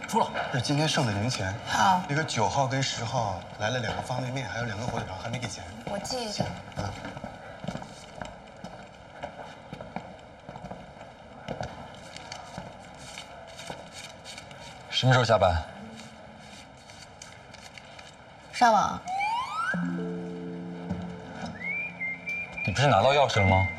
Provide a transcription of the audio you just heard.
出了。 是今天剩的零钱。 好， 那个9号跟10号来了2个方便面，还有2个火腿肠，还没给钱。 我记着。 什么时候下班？ 上网。 你不是拿到钥匙了吗？